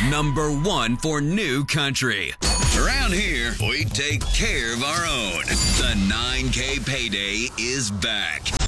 number one for new country. Around here, we take care of our own. The 9K Payday is back.